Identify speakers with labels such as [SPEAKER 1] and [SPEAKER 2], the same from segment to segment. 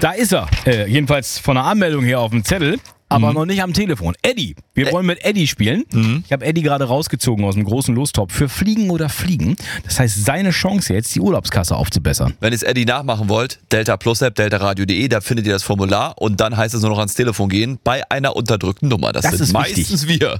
[SPEAKER 1] Da ist er. Jedenfalls von der Anmeldung her auf dem Zettel, aber noch nicht am Telefon. Eddie. Wir wollen mit Eddie spielen. Ich habe Eddie gerade rausgezogen aus dem großen Lostopf für Fliegen oder Fliegen. Das heißt, seine Chance jetzt, die Urlaubskasse aufzubessern.
[SPEAKER 2] Wenn ihr es Eddie nachmachen wollt, Delta Plus App, deltaradio.de, da findet ihr das Formular und dann heißt es nur noch ans Telefon gehen bei einer unterdrückten Nummer. Das sind
[SPEAKER 1] ist
[SPEAKER 2] meistens wir.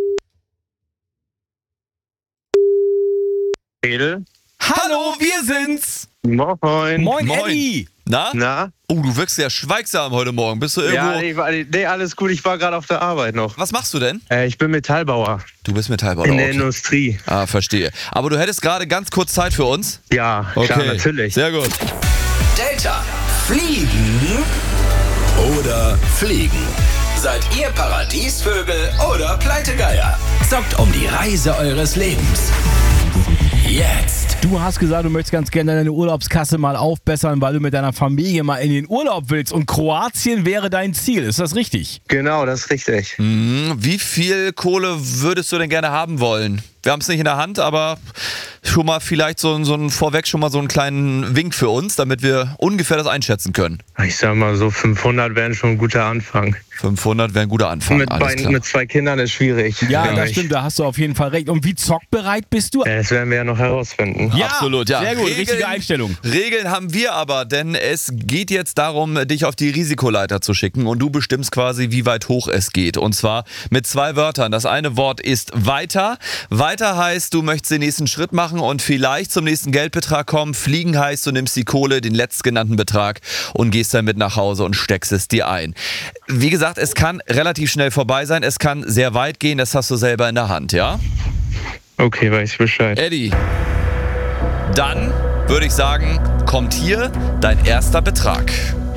[SPEAKER 3] Edel.
[SPEAKER 1] Hallo, wir sind's.
[SPEAKER 3] Moin.
[SPEAKER 1] Moin,
[SPEAKER 2] Moin.
[SPEAKER 1] Eddie.
[SPEAKER 3] Na?
[SPEAKER 2] Oh, du wirkst ja schweigsam heute Morgen. Bist du irgendwo...
[SPEAKER 3] Ja, alles gut. Ich war gerade auf der Arbeit noch.
[SPEAKER 2] Was machst du denn?
[SPEAKER 3] Ich bin Metallbauer
[SPEAKER 2] Du bist Metallbauer.
[SPEAKER 3] in der
[SPEAKER 2] okay.
[SPEAKER 3] Industrie.
[SPEAKER 2] Ah, verstehe. Aber du hättest gerade ganz kurz Zeit für uns?
[SPEAKER 3] Ja, klar, natürlich.
[SPEAKER 2] Sehr gut.
[SPEAKER 4] Delta. Fliegen oder Fliegen? Seid ihr Paradiesvögel oder Pleitegeier? Zockt um die Reise eures Lebens. Jetzt.
[SPEAKER 1] Du hast gesagt, du möchtest ganz gerne deine Urlaubskasse mal aufbessern, weil du mit deiner Familie mal in den Urlaub willst. Und Kroatien wäre dein Ziel. Ist das richtig?
[SPEAKER 3] Genau, das ist richtig.
[SPEAKER 2] Wie viel Kohle würdest du denn gerne haben wollen? Wir haben es nicht in der Hand, aber schon mal vielleicht so vorweg schon mal so einen kleinen Wink für uns, damit wir ungefähr das einschätzen können.
[SPEAKER 3] Ich sag mal so, 500 wären schon ein guter Anfang.
[SPEAKER 2] 500 wäre ein guter Anfang.
[SPEAKER 3] Mit 2 Kindern ist schwierig.
[SPEAKER 1] Ja,
[SPEAKER 3] für
[SPEAKER 1] das
[SPEAKER 3] mich.
[SPEAKER 1] stimmt, da hast du auf jeden Fall recht. Und wie zockbereit bist du?
[SPEAKER 3] Das werden wir ja noch herausfinden.
[SPEAKER 1] Ja,
[SPEAKER 2] Absolut, ja.
[SPEAKER 1] Sehr gut, richtige Einstellung.
[SPEAKER 2] Regeln haben wir aber, denn es geht jetzt darum, dich auf die Risikoleiter zu schicken und du bestimmst quasi, wie weit hoch es geht. Und zwar mit 2 Wörtern. Das eine Wort ist weiter. Weiter heißt, du möchtest den nächsten Schritt machen und vielleicht zum nächsten Geldbetrag kommen. Fliegen heißt, du nimmst die Kohle, den letztgenannten Betrag und gehst damit nach Hause und steckst es dir ein. Wie gesagt, es kann relativ schnell vorbei sein, es kann sehr weit gehen, das hast du selber in der Hand, ja?
[SPEAKER 3] Okay, weiß ich Bescheid.
[SPEAKER 2] Eddie, dann würde ich sagen, kommt hier dein erster Betrag.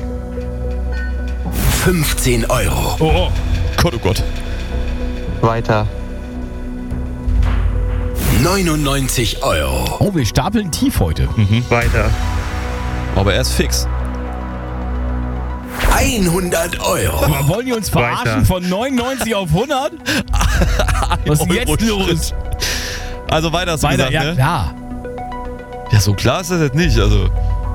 [SPEAKER 4] 15 Euro.
[SPEAKER 1] Oh,
[SPEAKER 2] Gott, oh Gott.
[SPEAKER 3] Weiter.
[SPEAKER 4] 99 Euro.
[SPEAKER 1] oh, wir stapeln tief heute.
[SPEAKER 3] Weiter.
[SPEAKER 2] Aber er ist fix.
[SPEAKER 4] 100 Euro.
[SPEAKER 1] Aber wollen die uns verarschen
[SPEAKER 3] Weiter.
[SPEAKER 1] von 99 auf 100? Was ist denn jetzt los?
[SPEAKER 2] Also weiter hast du
[SPEAKER 1] Weiter,
[SPEAKER 2] gesagt,
[SPEAKER 1] ja
[SPEAKER 2] ne?
[SPEAKER 1] klar.
[SPEAKER 2] Ja, so klar ist das jetzt nicht, also...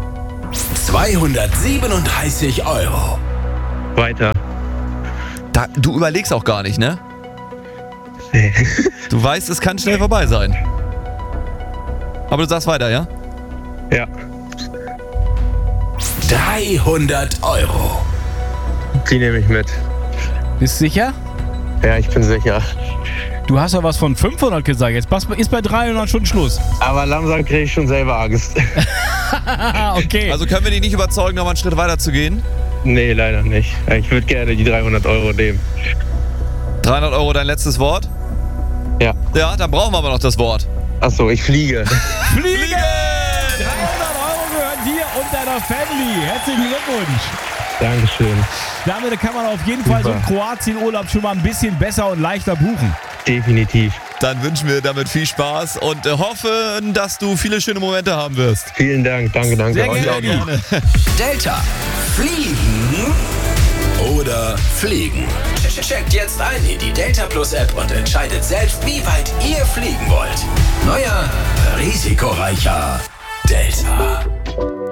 [SPEAKER 4] 237 Euro.
[SPEAKER 3] Weiter.
[SPEAKER 2] Du überlegst auch gar nicht, ne?
[SPEAKER 3] Nee.
[SPEAKER 2] Du weißt, es kann schnell vorbei sein. Aber du sagst weiter, ja?
[SPEAKER 3] Ja.
[SPEAKER 4] 300 Euro.
[SPEAKER 3] Die nehme ich mit.
[SPEAKER 1] Bist du sicher?
[SPEAKER 3] Ja, ich bin sicher.
[SPEAKER 1] Du hast ja was von 500 gesagt. Jetzt ist bei 300 schon Schluss.
[SPEAKER 3] Aber langsam kriege ich schon selber Angst.
[SPEAKER 1] Ah, okay.
[SPEAKER 2] Also können wir dich nicht überzeugen, noch mal einen Schritt weiter zu gehen?
[SPEAKER 3] Nee, leider nicht. Ich würde gerne die 300 Euro nehmen.
[SPEAKER 2] 300 Euro dein letztes Wort?
[SPEAKER 3] Ja.
[SPEAKER 2] Ja, dann brauchen wir aber noch das Wort.
[SPEAKER 3] Achso, ich fliege.
[SPEAKER 1] Fliegen! 300 Euro gehören dir und deiner Family. Herzlichen Glückwunsch.
[SPEAKER 3] Dankeschön.
[SPEAKER 1] Damit kann man auf jeden Fall so einen Kroatien-Urlaub schon mal ein bisschen besser und leichter buchen.
[SPEAKER 3] Definitiv.
[SPEAKER 2] Dann wünschen wir damit viel Spaß und hoffen, dass du viele schöne Momente haben wirst.
[SPEAKER 3] Vielen Dank. Danke.
[SPEAKER 1] Sehr
[SPEAKER 3] Euch
[SPEAKER 1] gerne.
[SPEAKER 3] auch.
[SPEAKER 4] Delta. Fliegen oder Fliegen? Checkt jetzt ein in die Delta Plus App und entscheidet selbst, wie weit ihr fliegen wollt. Neuer, risikoreicher Delta.